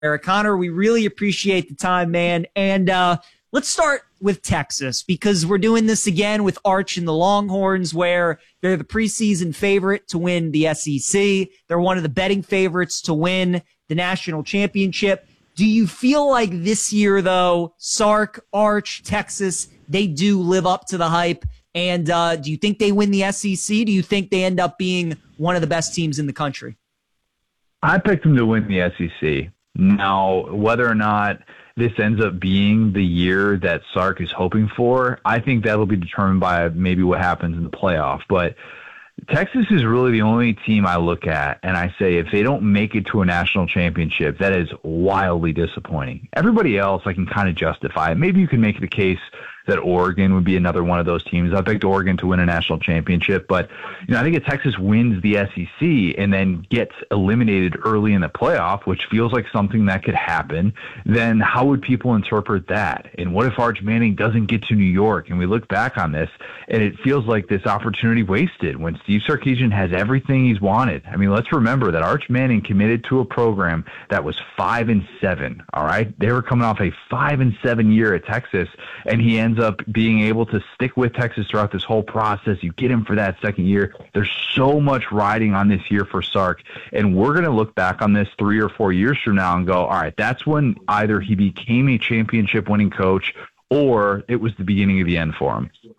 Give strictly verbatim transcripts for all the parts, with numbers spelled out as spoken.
Eric Connor, we really appreciate the time, man. And uh, let's start with Texas, because we're doing this again with Arch and the Longhorns, where they're the preseason favorite to win the S E C. They're one of the betting favorites to win the national championship. Do you feel like this year, though, Sark, Arch, Texas, they do live up to the hype? And uh, do you think they win the S E C? Do you think they end up being one of the best teams in the country? I picked them to win the S E C. Now, whether or not this ends up being the year that Sark is hoping for, I think that'll be determined by maybe what happens in the playoff. But Texas is really the only team I look at and I say, if they don't make it to a national championship, that is wildly disappointing. Everybody else, I can kind of justify it. Maybe you can make the case that Oregon would be another one of those teams. I picked Oregon to win a national championship, but you know, I think if Texas wins the S E C and then gets eliminated early in the playoff, which feels like something that could happen, then how would people interpret that? And what if Arch Manning doesn't get to New York? And we look back on this, and it feels like this opportunity wasted when Steve Sarkisian has everything he's wanted. I mean, let's remember that Arch Manning committed to a program that was five and seven. All right, they were coming off a five and seven year at Texas, and he ends up being able to stick with Texas throughout this whole process. You get him for that second year. There's so much riding on this year for Sark, and we're going to look back on this three or four years from now and go, all right, that's when either he became a championship winning coach or it was the beginning of the end for him. You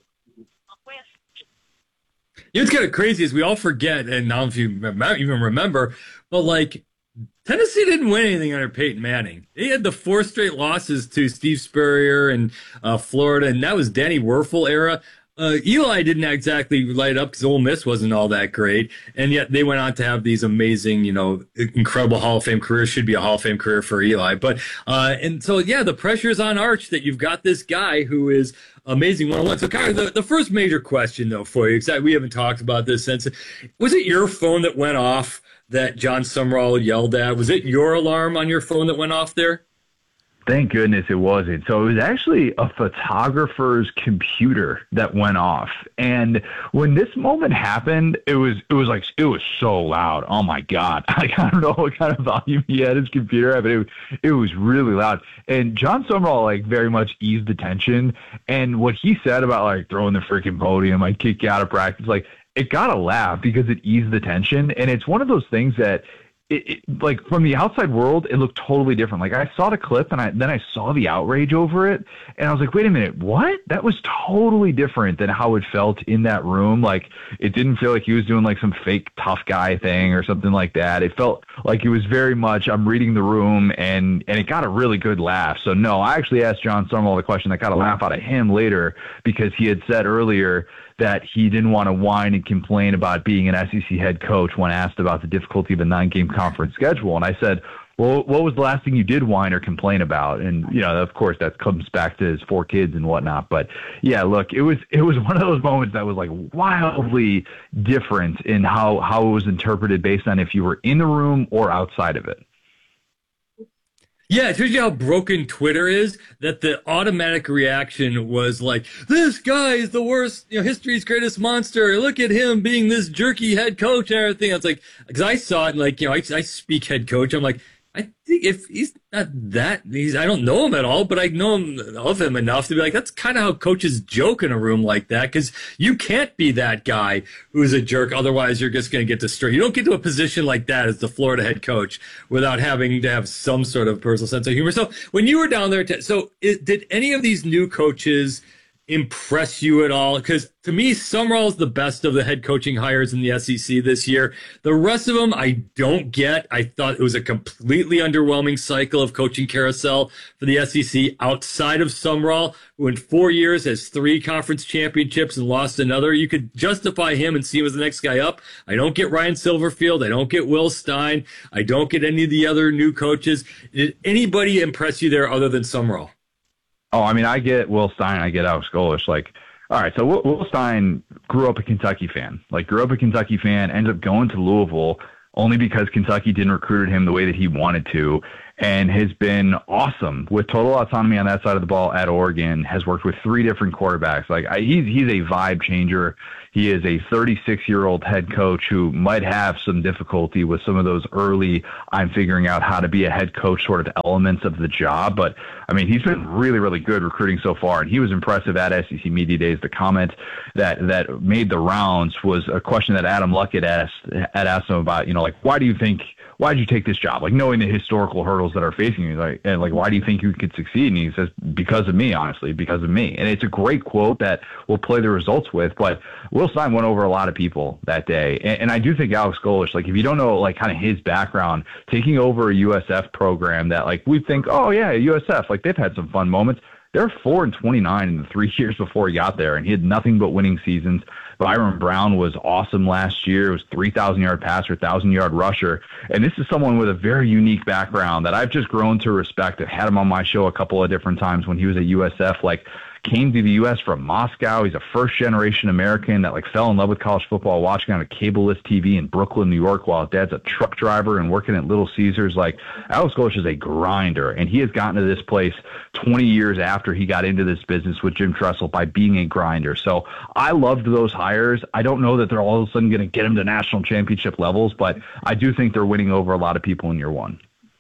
know, it's kind of crazy is we all forget, and I don't know if you even remember, but like Tennessee didn't win anything under Peyton Manning. They had the four straight losses to Steve Spurrier and uh, Florida, and that was Danny Werfel era. Uh, Eli didn't exactly light up because Ole Miss wasn't all that great, and yet they went on to have these amazing, you know, incredible Hall of Fame careers. Should be a Hall of Fame career for Eli. But uh, and so, yeah, the pressure's on Arch that you've got this guy who is amazing one-on-one. So, Connor, the, the first major question, though, for you, because we haven't talked about this since, was it your phone that went off that John Sumrall yelled at? Was it your alarm on your phone that went off there? Thank goodness it wasn't. So it was actually a photographer's computer that went off. And when this moment happened, it was it was like it was so loud. Oh my God. Like, I don't know what kind of volume he had his computer at, but it, it was really loud. And John Sumrall like very much eased the tension. And what he said about like throwing the freaking podium, I'd kick you out of practice, like it got a laugh because it eased the tension. And it's one of those things that It, it, like from the outside world, it looked totally different. Like I saw the clip and I, then I saw the outrage over it and I was like, wait a minute, what? That was totally different than how it felt in that room. Like it didn't feel like he was doing like some fake tough guy thing or something like that. It felt like it was very much, I'm reading the room, and, and it got a really good laugh. So no, I actually asked John Sumrall the question that got a laugh out of him later, because he had said earlier that he didn't want to whine and complain about being an S E C head coach when asked about the difficulty of a nine-game conference schedule. And I said, well, what was the last thing you did whine or complain about? And, you know, of course, that comes back to his four kids and whatnot. But, yeah, look, it was it was one of those moments that was, like, wildly different in how, how it was interpreted based on if you were in the room or outside of it. Yeah, it shows you how broken Twitter is, that the automatic reaction was like, this guy is the worst, you know, history's greatest monster. Look at him being this jerky head coach and everything. I was like, because I saw it, and like, you know, I, I speak head coach. I'm like, I think if he's not that, he's, I don't know him at all, but I know him of him enough to be like, that's kind of how coaches joke in a room like that, because you can't be that guy who's a jerk. Otherwise, you're just going to get destroyed. You don't get to a position like that as the Florida head coach without having to have some sort of personal sense of humor. So when you were down there, so it, did any of these new coaches impress you at all? Because to me, Sumrall's the best of the head coaching hires in the S E C this year. The rest of them, I don't get. I thought it was a completely underwhelming cycle of coaching carousel for the S E C outside of Sumrall, who in four years has three conference championships and lost another. You could justify him and see him as the next guy up. I don't get Ryan Silverfield. I don't get Will Stein. I don't get any of the other new coaches. Did anybody impress you there other than Sumrall? Oh, I mean, I get Will Stein. I get Alex Golesh. Like, all right, so Will, Will Stein grew up a Kentucky fan. Like, grew up a Kentucky fan, ended up going to Louisville only because Kentucky didn't recruit him the way that he wanted to. and has been awesome with total autonomy on that side of the ball at Oregon, has worked with three different quarterbacks. Like I, he's, he's a vibe changer. He is a thirty-six-year-old head coach who might have some difficulty with some of those early, I'm figuring out how to be a head coach sort of elements of the job. But, I mean, he's been really, really good recruiting so far, and he was impressive at S E C Media Days. The comment that that made the rounds was a question that Adam Luck had asked, had asked him about, you know, like, why do you think – why did you take this job? Like, knowing the historical hurdles that are facing you, like, and like, why do you think you could succeed? And he says, because of me, honestly, because of me. And it's a great quote that we'll play the results with. But Will Stein went over a lot of people that day. And, and I do think Alex Golesh, like, if you don't know, like, kind of his background, taking over a U S F program that, like, we think, oh, yeah, U S F, like, they've had some fun moments. They're four and twenty-nine in the three years before he got there, and he had nothing but winning seasons. Byron Brown was awesome last year. It was three thousand yard passer, one thousand yard rusher. And this is someone with a very unique background that I've just grown to respect. I've had him on my show a couple of different times when he was at U S F. Like, came to the U S from Moscow. He's a first-generation American that, like, fell in love with college football watching on a cable-less T V in Brooklyn, New York, while dad's a truck driver and working at Little Caesars. Like, Alex Golesh is a grinder, and he has gotten to this place twenty years after he got into this business with Jim Tressel by being a grinder. So I loved those hires. I don't know that they're all of a sudden going to get him to national championship levels, but I do think they're winning over a lot of people in year one.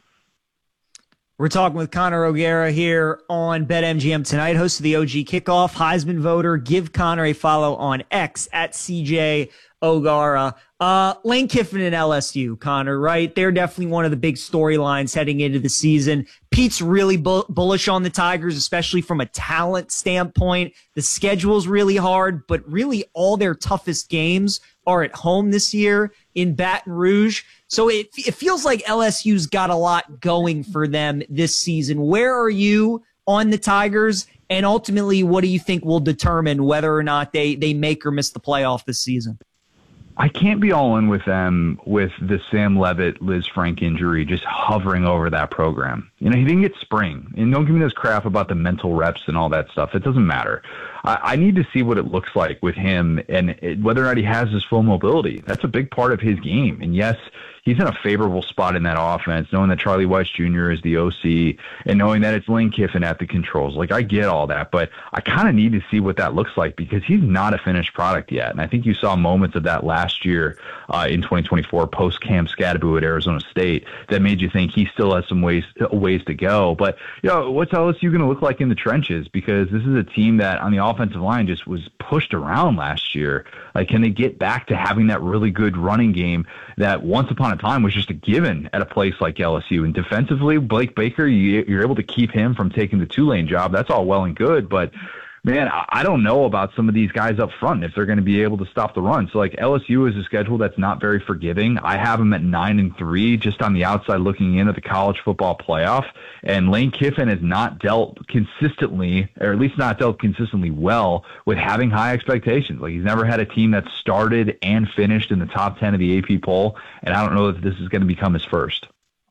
We're talking with Connor O'Gara here on BetMGM tonight, host of the O G Kickoff, Heisman voter. Give Connor a follow on X at C J O'Gara. Uh, Lane Kiffin and L S U, Connor, right? They're definitely one of the big storylines heading into the season. Pete's really bu- bullish on the Tigers, especially from a talent standpoint. The schedule's really hard, but really all their toughest games are at home this year in Baton Rouge. So it, it feels like L S U's got a lot going for them this season. Where are you on the Tigers? And ultimately, what do you think will determine whether or not they, they make or miss the playoff this season? I can't be all in with them with the Sam Levitt, Liz Frank injury just hovering over that program. You know, he didn't get spring. And don't give me this crap about the mental reps and all that stuff. It doesn't matter. I, I need to see what it looks like with him and it, whether or not he has his full mobility. That's a big part of his game. And yes, he's in a favorable spot in that offense, knowing that Charlie Weiss Junior is the O C and knowing that it's Lane Kiffin at the controls. Like, I get all that, but I kind of need to see what that looks like because he's not a finished product yet. And I think you saw moments of that last year uh, in twenty twenty-four post Cam Scadaboo at Arizona State that made you think he still has some ways ways to go. But, you know, what's L S U going to look like in the trenches? Because this is a team that on the offensive line just was pushed around last year. Like, can they get back to having that really good running game that once upon a time was just a given at a place like L S U? And defensively, Blake Baker, you, you're able to keep him from taking the Tulane job. That's all well and good, but man, I don't know about some of these guys up front if they're going to be able to stop the run. So, like, L S U is a schedule that's not very forgiving. I have them at nine and three, just on the outside looking in at the college football playoff. And Lane Kiffin has not dealt consistently, or at least not dealt consistently well, with having high expectations. Like, he's never had a team that started and finished in the top ten of the A P poll, and I don't know if this is going to become his first.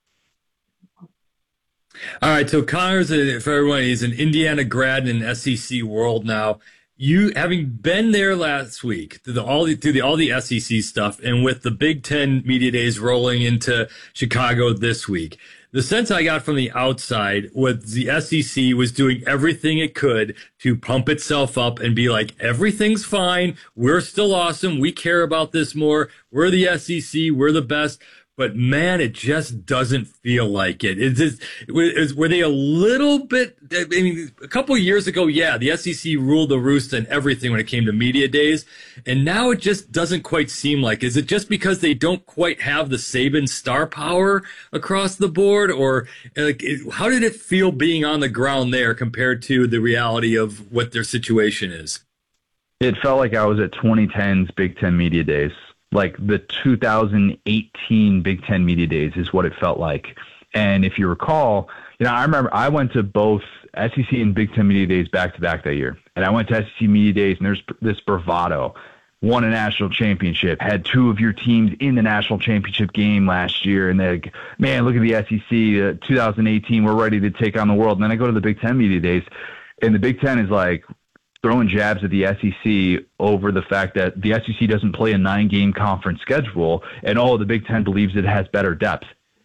All right, so Connor's, a, for everyone, he's an Indiana grad in an S E C world now. You, having been there last week through the all the, through the all the S E C stuff, and with the Big Ten media days rolling into Chicago this week, the sense I got from the outside was the S E C was doing everything it could to pump itself up and be like, everything's fine, we're still awesome, we care about this more, we're the S E C, we're the best. But, man, it just doesn't feel like it. Is this, is, were they a little bit – I mean, a couple of years ago, yeah, the S E C ruled the roost and everything when it came to media days. And now it just doesn't quite seem like – is it just because they don't quite have the Saban star power across the board? Or like, how did it feel being on the ground there compared to the reality of what their situation is? It felt like I was at twenty ten's Big Ten Media Days. Like the two thousand eighteen Big Ten Media Days is what it felt like. And if you recall, you know, I remember I went to both S E C and Big Ten Media Days back to back that year. And I went to S E C Media Days, and there's this bravado. Won a national championship, had two of your teams in the national championship game last year. And they're like, man, look at the S E C, uh, two thousand eighteen, we're ready to take on the world. And then I go to the Big Ten Media Days, and the Big Ten is like, throwing jabs at the S E C over the fact that the S E C doesn't play a nine-game conference schedule, and oh, the Big Ten believes it has better depth.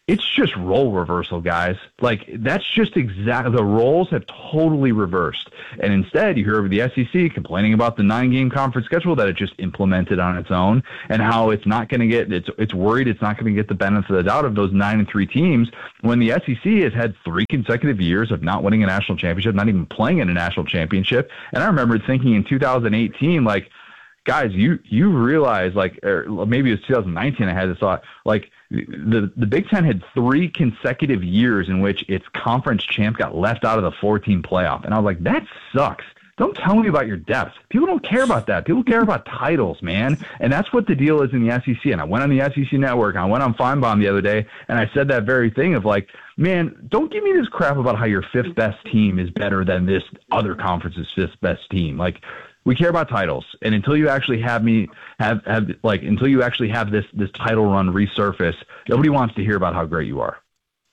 it's just role reversal, guys. Like, that's just exactly, the roles have totally reversed. And instead, you hear the S E C complaining about the nine-game conference schedule that it just implemented on its own, and how it's not going to get, it's it's worried it's not going to get the benefit of the doubt of those nine and three teams, when the S E C has had three consecutive years of not winning a national championship, not even playing in a national championship. And I remember thinking in two thousand eighteen, like, guys, you you realize, like, or maybe it was two thousand nineteen, I had this thought, like, the the Big Ten had three consecutive years in which its conference champ got left out of the four-team playoff. And I was like, that sucks. Don't tell me about your depth. People don't care about that. People care about titles, man. And that's what the deal is in the S E C. And I went on the S E C Network, and I went on Feinbaum the other day, and I said that very thing of, like, man, don't give me this crap about how your fifth best team is better than this other conference's fifth best team. Like, we care about titles, and until you actually have me have, have like until you actually have this this title run resurface, nobody wants to hear about how great you are.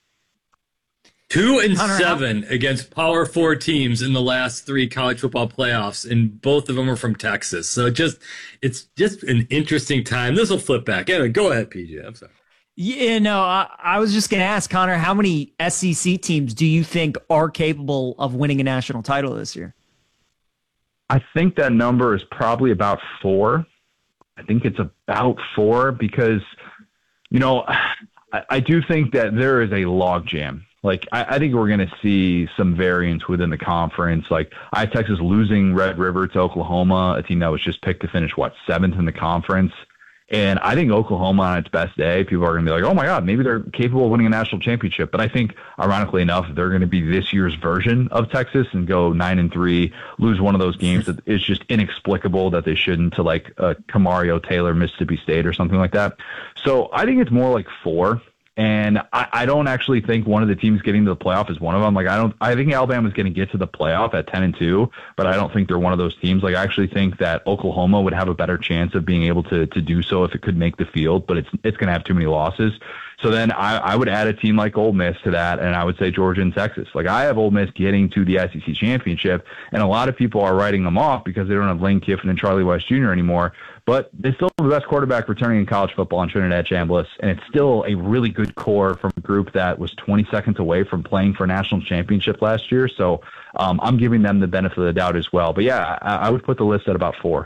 Two and seven against Power Four teams in the last three college football playoffs, and both of them are from Texas. So just it's just an interesting time. This will flip back. Anyway, go ahead, P J. I'm sorry. Yeah, no, I, I was just going to ask, Connor, how many S E C teams do you think are capable of winning a national title this year? I think that number is probably about four. I think it's about four because, you know, I, I do think that there is a logjam. Like, I, I think we're going to see some variance within the conference. Like, I have Texas losing Red River to Oklahoma, a team that was just picked to finish, what, seventh in the conference. And I think Oklahoma on its best day, people are going to be like, oh, my God, maybe they're capable of winning a national championship. But I think, ironically enough, they're going to be this year's version of Texas and go nine and three, lose one of those games that is just inexplicable that they shouldn't, to like uh, Camario Taylor, Mississippi State or something like that. So I think it's more like four. And I, I don't actually think one of the teams getting to the playoff is one of them. Like, I don't, I think Alabama's going to get to the playoff at ten and two, but I don't think they're one of those teams. Like, I actually think that Oklahoma would have a better chance of being able to, to do so if it could make the field, but it's, it's going to have too many losses. So then I, I would add a team like Ole Miss to that, and I would say Georgia and Texas. Like, I have Ole Miss getting to the S E C championship, and a lot of people are writing them off because they don't have Lane Kiffin and Charlie Weis Junior anymore. But they still have the best quarterback returning in college football in Trinidad Chambliss, and it's still a really good core from a group that was twenty seconds away from playing for a national championship last year. So um, I'm giving them the benefit of the doubt as well. But, yeah, I, I would put the list at about four.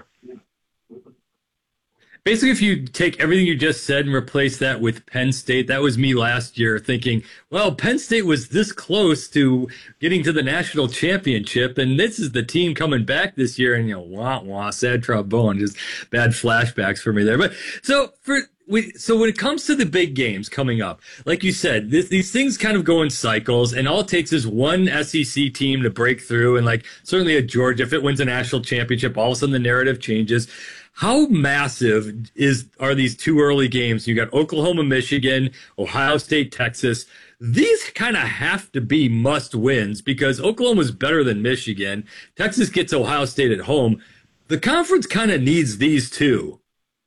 Basically, if you take everything you just said and replace that with Penn State, that was me last year thinking, well, Penn State was this close to getting to the national championship, and this is the team coming back this year, and, you know, wah, wah, sad trombone, just bad flashbacks for me there. But so for we, so when it comes to the big games coming up, like you said, this, these things kind of go in cycles, and all it takes is one S E C team to break through, and like certainly at Georgia, if it wins a national championship, all of a sudden the narrative changes. How massive is are these two early games? You got Oklahoma, Michigan, Ohio State, Texas. These kind of have to be must wins because Oklahoma's better than Michigan. Texas gets Ohio State at home. The conference kind of needs these two.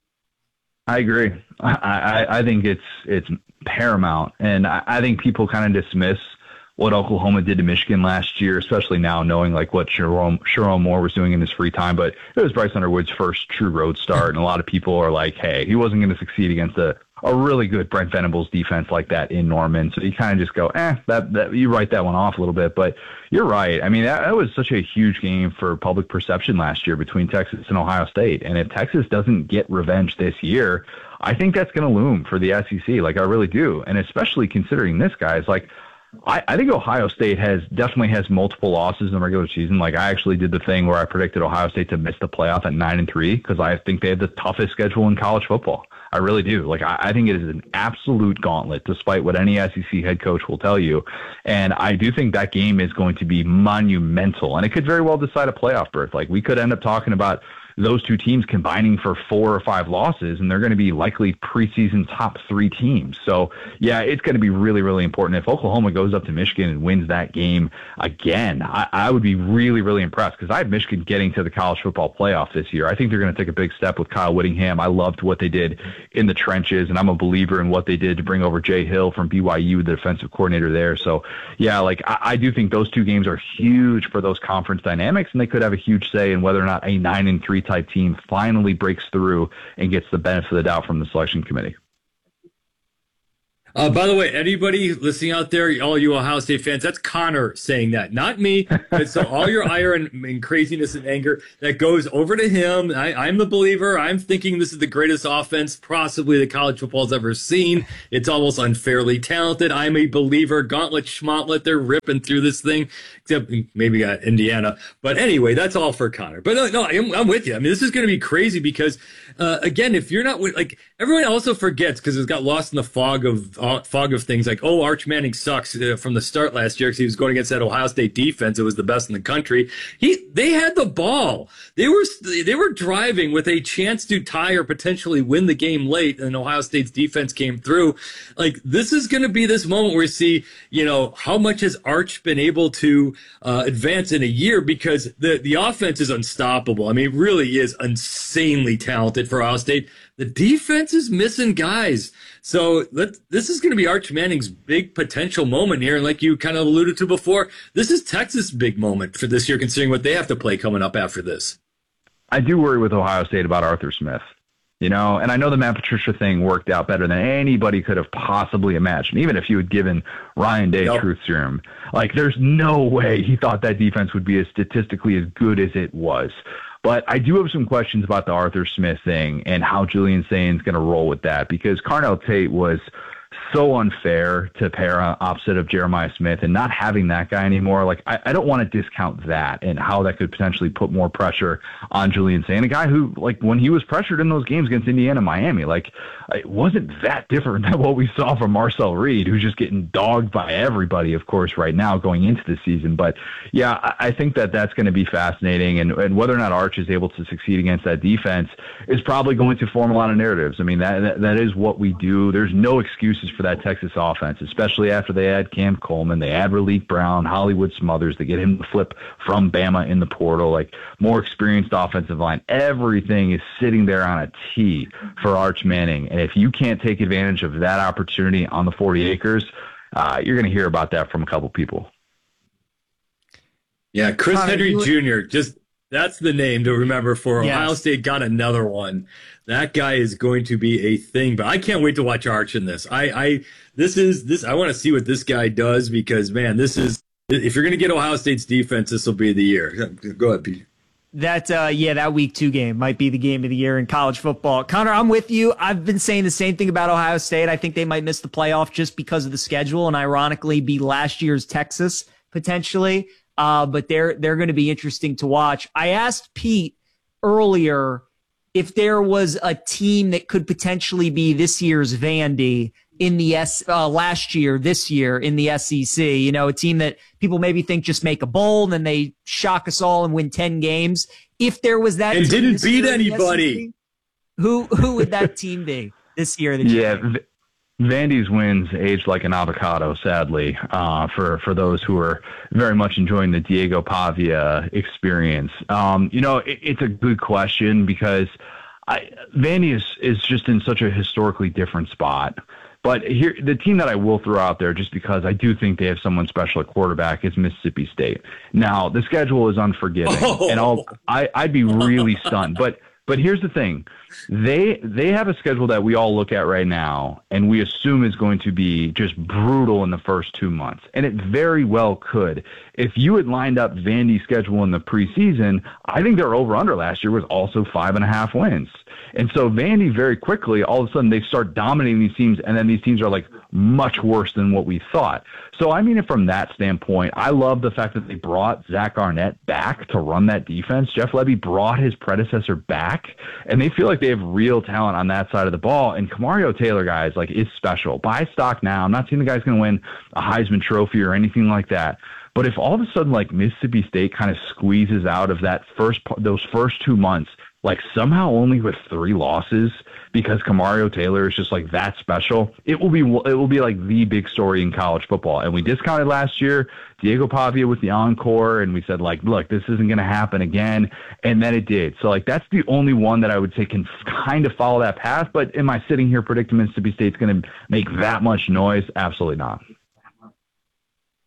I agree. I, I, I think it's it's paramount, and I, I think people kind of dismiss what Oklahoma did to Michigan last year, especially now knowing like what Jerome, Sherrone Moore was doing in his free time. But it was Bryce Underwood's first true road start, and a lot of people are like, hey, he wasn't going to succeed against a, a really good Brent Venables defense like that in Norman. So you kind of just go, eh, that, that you write that one off a little bit. But you're right. I mean, that, that was such a huge game for public perception last year between Texas and Ohio State. And if Texas doesn't get revenge this year, I think that's going to loom for the S E C. Like, I really do. And especially considering this, guys, like, I, I think Ohio State has definitely has multiple losses in the regular season. Like, I actually did the thing where I predicted Ohio State to miss the playoff at nine and three because I think they have the toughest schedule in college football. I really do. Like, I, I think it is an absolute gauntlet, despite what any S E C head coach will tell you. And I do think that game is going to be monumental, and it could very well decide a playoff berth. Like, we could end up talking about those two teams combining for four or five losses, and they're going to be likely preseason top three teams. So, yeah, it's going to be really, really important. If Oklahoma goes up to Michigan and wins that game again, I, I would be really, really impressed because I have Michigan getting to the college football playoff this year. I think they're going to take a big step with Kyle Whittingham. I loved what they did in the trenches, and I'm a believer in what they did to bring over Jay Hill from B Y U, the defensive coordinator there. So, yeah, like I, I do think those two games are huge for those conference dynamics, and they could have a huge say in whether or not a nine and three type team finally breaks through and gets the benefit of the doubt from the selection committee. Uh, by the way, anybody listening out there, all you Ohio State fans, that's Connor saying that, not me. But so all your ire and, and craziness and anger that goes over to him. I, I'm the believer. I'm thinking this is the greatest offense possibly that college football's ever seen. It's almost unfairly talented. I'm a believer. Gauntlet schmauntlet, they're ripping through this thing, except maybe uh, Indiana. But anyway, that's all for Connor. But no, no I'm, I'm with you. I mean, this is going to be crazy because, uh, again, if you're not with, like, everyone also forgets because it's got lost in the fog of uh, fog of things like, oh, Arch Manning sucks uh, from the start last year because he was going against that Ohio State defense. It was the best in the country. He, they had the ball. They were, they were driving with a chance to tie or potentially win the game late, and Ohio State's defense came through. Like, this is going to be this moment where we see, you know, how much has Arch been able to uh, advance in a year, because the, the offense is unstoppable. I mean, it really is insanely talented for Ohio State. The defense is missing guys. So let, this is going to be Arch Manning's big potential moment here. And like you kind of alluded to before, this is Texas' big moment for this year, considering what they have to play coming up after this. I do worry with Ohio State about Arthur Smith, you know, and I know the Matt Patricia thing worked out better than anybody could have possibly imagined, even if you had given Ryan Day Nope. truth serum. Like, there's no way he thought that defense would be as statistically as good as it was. But I do have some questions about the Arthur Smith thing and how Julian Sain's going to roll with that, because Carnell Tate was so unfair to pair opposite of Jeremiah Smith, and not having that guy anymore. Like, I, I don't want to discount that and how that could potentially put more pressure on Julian Sain, a guy who, like, when he was pressured in those games against Indiana and Miami, like, it wasn't that different than what we saw from Marcel Reed, who's just getting dogged by everybody, of course, right now going into the season. But yeah, I, I think that that's going to be fascinating, and, and whether or not Arch is able to succeed against that defense is probably going to form a lot of narratives. I mean, that, that, that is what we do. There's no excuses for that Texas offense, especially after they add Cam Coleman, they add Raleek Brown, Hollywood Smothers, they get him to flip from Bama in the portal, like, more experienced offensive line. Everything is sitting there on a tee for Arch Manning, and if you can't take advantage of that opportunity on the forty acres, uh, you're going to hear about that from a couple people. Yeah, Chris Connor, Henry you- Junior Just that's the name to remember for Yes. Ohio State. Got another one. That guy is going to be a thing. But I can't wait to watch Arch in this. I, I this is this. I want to see what this guy does, because man, this is, if you're going to get Ohio State's defense, this will be the year. Go ahead, Pete. That, uh, yeah, that week two game might be the game of the year in college football. Connor, I'm with you. I've been saying the same thing about Ohio State. I think they might miss the playoff just because of the schedule, and ironically be last year's Texas potentially. Uh, but they're, they're going to be interesting to watch. I asked Pete earlier if there was a team that could potentially be this year's Vandy in the S, uh, last year, this year in the S E C, you know, a team that people maybe think just make a bowl and then they shock us all and win ten games. If there was that And team didn't this beat year in the anybody. S E C, who, who would that team be this year? That you Yeah, think? v- Vandy's wins aged like an avocado, sadly, uh, for, for those who are very much enjoying the Diego Pavia experience. Um, you know, it, it's a good question, because I, Vandy is, is just in such a historically different spot. But here, the team that I will throw out there, just because I do think they have someone special at quarterback, is Mississippi State. Now, the schedule is unforgiving, Oh. and I'll, I, I'd be really stunned. But but here's the thing. They they have a schedule that we all look at right now, and we assume is going to be just brutal in the first two months. And it very well could. If you had lined up Vandy's schedule in the preseason, I think their over-under last year was also five and a half wins. And so Vandy very quickly, all of a sudden, they start dominating these teams, and then these teams are like much worse than what we thought. So I mean it from that standpoint. I love the fact that they brought Zach Arnett back to run that defense. Jeff Lebby brought his predecessor back, and they feel like they have real talent on that side of the ball. And Kamario Taylor, guys, like, is special. Buy stock now. I'm not saying the guy's going to win a Heisman Trophy or anything like that. But if all of a sudden, like, Mississippi State kind of squeezes out of that first, those first two months, like, somehow only with three losses, because Kamario Taylor is just like that special, it will be it will be like the big story in college football. And we discounted last year Diego Pavia with the encore, and we said, like, look, this isn't going to happen again, and then it did. So, like, that's the only one that I would say can kind of follow that path. But am I sitting here predicting Mississippi State's going to make that much noise? Absolutely not.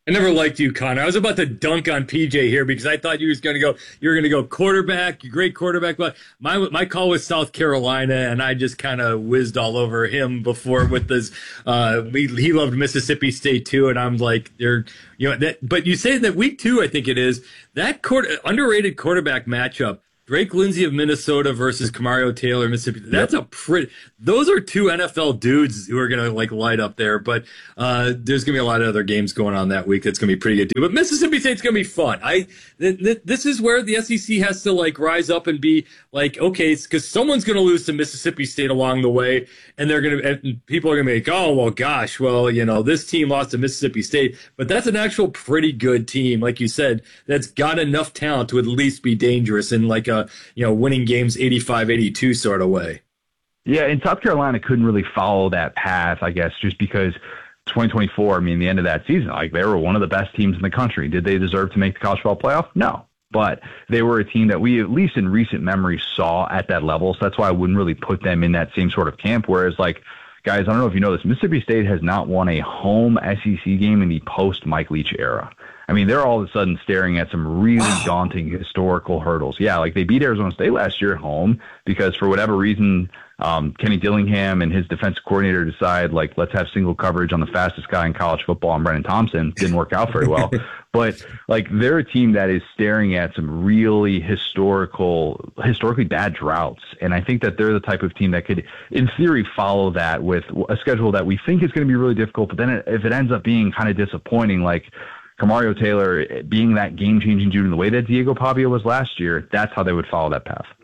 I never liked you, Connor. I was about to dunk on P J here because I thought you was going to go. You were going to go quarterback, great quarterback. But my my call was South Carolina, and I just kind of whizzed all over him before with this. Uh, we, he loved Mississippi State too, and I'm like, they're you know that. But you say that week two, I think it is that quarter, underrated quarterback matchup. Drake Lindsey of Minnesota versus Kamario Taylor, Mississippi. That's a pretty. Those are two N F L dudes who are gonna like light up there. But uh, there's gonna be a lot of other games going on that week. That's gonna be pretty good too. But Mississippi State's gonna be fun. I th- th- this is where the S E C has to like rise up and be like, okay, because someone's gonna lose to Mississippi State along the way, and they're gonna and people are gonna be like, oh well, gosh, well you know this team lost to Mississippi State, but that's an actual pretty good team, like you said, that's got enough talent to at least be dangerous in like a you know, winning games eighty-five eighty-two sort of way. Yeah, and South Carolina couldn't really follow that path, I guess, just because twenty twenty-four, I mean, the end of that season, like they were one of the best teams in the country. Did they deserve to make the college football playoff? No. But they were a team that we, at least in recent memory, saw at that level. So that's why I wouldn't really put them in that same sort of camp. Whereas, like, guys, I don't know if you know this, Mississippi State has not won a home S E C game in the post-Mike Leach era. I mean, they're all of a sudden staring at some really wow. daunting historical hurdles. Yeah, like they beat Arizona State last year at home because for whatever reason, um, Kenny Dillingham and his defensive coordinator decide, like, let's have single coverage on the fastest guy in college football, and Brennan Thompson. Didn't work out very well. But, like, they're a team that is staring at some really historical, historically bad droughts. And I think that they're the type of team that could, in theory, follow that with a schedule that we think is going to be really difficult. But then if it ends up being kind of disappointing, like, Kamario Taylor being that game-changing dude in the way that Diego Pavia was last year, that's how they would follow that path.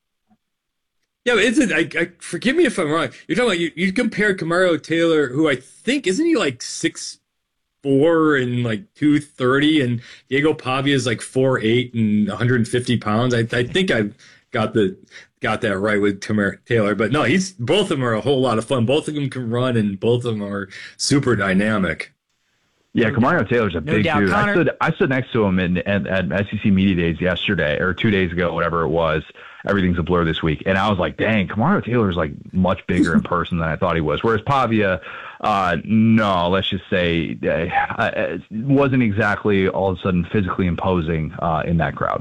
Yeah, but isn't I, I forgive me if I'm wrong. You're talking about you, you compared Kamario Taylor, who I think isn't he like six four and like two thirty, and Diego Pavia is like four eight and one hundred fifty pounds. I I think I got the got that right with Kamario Taylor, but no, he's both of them are a whole lot of fun. Both of them can run, and both of them are super dynamic. Yeah, Kamario Taylor's a no big doubt. dude. Connor- I stood I stood next to him in, in, at S E C Media Days yesterday, or two days ago, whatever it was. Everything's a blur this week. And I was like, dang, Kamario Taylor's like much bigger in person than I thought he was. Whereas Pavia, uh, no, let's just say, uh, wasn't exactly all of a sudden physically imposing uh, in that crowd.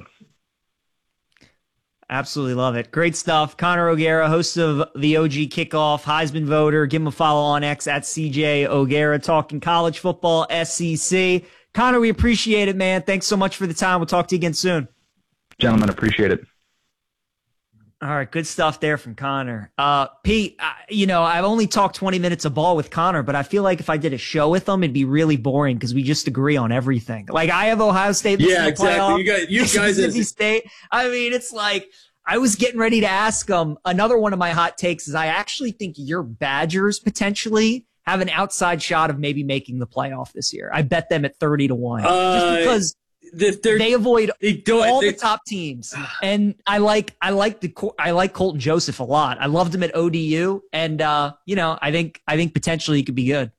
Absolutely love it. Great stuff. Connor O'Gara, host of the O G Kickoff, Heisman voter. Give him a follow on X at C J O'Gara, talking college football, S E C. Connor, we appreciate it, man. Thanks so much for the time. We'll talk to you again soon. Gentlemen, appreciate it. All right, good stuff there from Connor. Uh, Pete, I, you know, I've only talked twenty minutes of ball with Connor, but I feel like if I did a show with him, it'd be really boring because we just agree on everything. Like, I have Ohio State. Yeah, exactly. Playoff, you guys, you guys, Mississippi State. I mean, it's like I was getting ready to ask him. Another one of my hot takes is I actually think your Badgers potentially have an outside shot of maybe making the playoff this year. I bet them at thirty to one, uh, just because. They avoid they don't, all they, the top teams, and I like I like the I like Colton Joseph a lot. I loved him at O D U, and uh, you know I think I think potentially he could be good.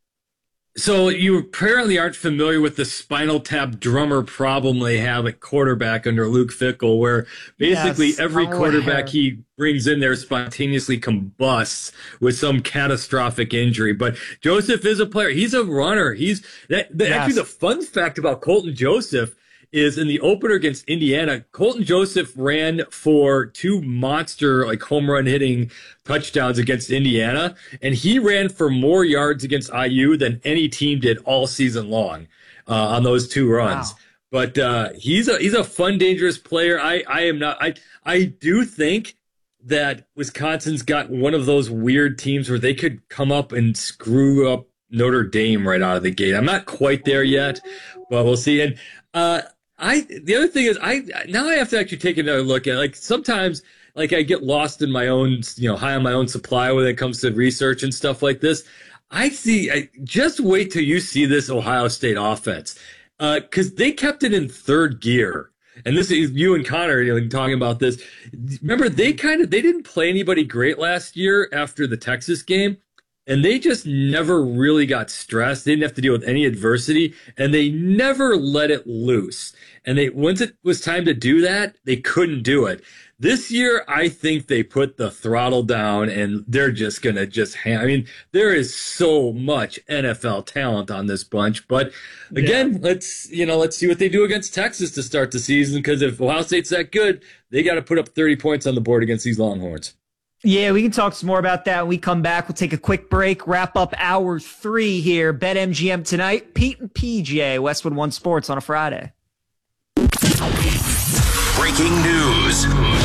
So you apparently aren't familiar with the spinal tap drummer problem they have at quarterback under Luke Fickell, where basically yes, every I'm quarterback aware. he brings in there spontaneously combusts with some catastrophic injury. But Joseph is a player. He's a runner. He's that, the, Yes. Actually, the fun fact about Colton Joseph is in the opener against Indiana, Colton Joseph ran for two monster like home run hitting touchdowns against Indiana, and he ran for more yards against I U than any team did all season long uh, on those two runs. Wow. But uh, he's a he's a fun, dangerous player. I, I am not. I I do think that Wisconsin's got one of those weird teams where they could come up and screw up Notre Dame right out of the gate. I'm not quite there yet, but we'll see. And uh, I the other thing is I now I have to actually take another look at it. Like sometimes like I get lost in my own, you know, high on my own supply when it comes to research and stuff like this. I see. I, just wait till you see this Ohio State offense because uh, they kept it in third gear. And this is you and Connor, you know, talking about this. Remember, they kind of they didn't play anybody great last year after the Texas game. And they just never really got stressed. They didn't have to deal with any adversity, and they never let it loose. And they once it was time to do that, they couldn't do it. This year, I think they put the throttle down and they're just going to just ha- I mean, there is so much N F L talent on this bunch. But again, yeah. let's, you know, let's see what they do against Texas to start the season. Because if Ohio State's that good, they got to put up thirty points on the board against these Longhorns. Yeah, we can talk some more about that when we come back. We'll take a quick break, wrap up hour three here. BetMGM tonight. Pete and P J, Westwood One Sports on a Friday. Breaking news.